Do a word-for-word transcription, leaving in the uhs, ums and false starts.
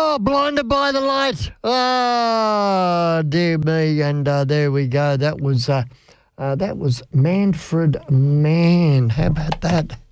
Oh, blinded by the light. Oh, dear me. And uh, there we go. That was uh, uh, that was Manfred Mann. How about that?